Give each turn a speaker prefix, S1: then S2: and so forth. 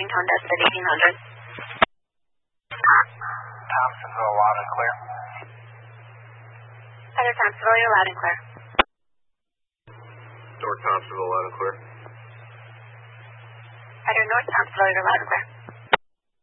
S1: tone desk at 1800.
S2: Thompsonville, loud and clear.
S1: Better Thompsonville, you're loud and clear.
S3: North Thompsonville, loud and clear.
S1: Better North Thompsonville, you're loud and clear.